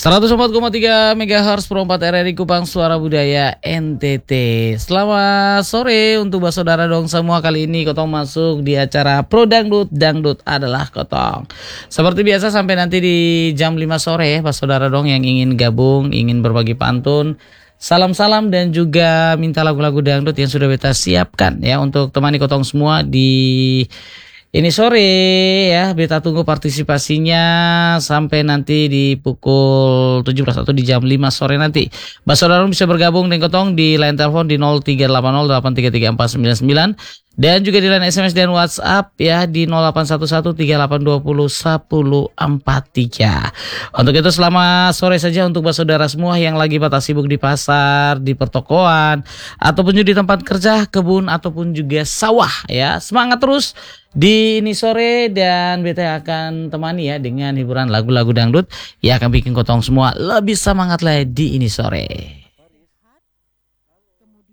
104,3 MHz Pro 4 RRI Kupang Suara Budaya NTT. Selamat sore untuk Mbak Saudara dong semua. Kali ini Kotong masuk di acara Pro Dangdut. Dangdut adalah Kotong. Seperti biasa sampai nanti di jam 5 sore Mbak Saudara dong yang ingin gabung, ingin berbagi pantun, salam-salam dan juga minta lagu-lagu dangdut yang sudah beta siapkan ya untuk temani Kotong semua di ini sore ya. Beta tunggu partisipasinya sampai nanti di pukul 17 atau di jam 5 sore nanti. Mbak Saudara bisa bergabung dengan Kotong di line telepon di 0380833499 dan juga di line SMS dan WhatsApp ya di 081138201043. Untuk itu selama sore saja untuk Mbak Saudara semua yang lagi pada sibuk di pasar, di pertokoan, ataupun juga di tempat kerja, kebun ataupun juga sawah ya. Semangat terus di ini sore dan beta akan temani ya dengan hiburan lagu-lagu dangdut yang akan bikin Kotong semua lebih semangat lagi di ini sore.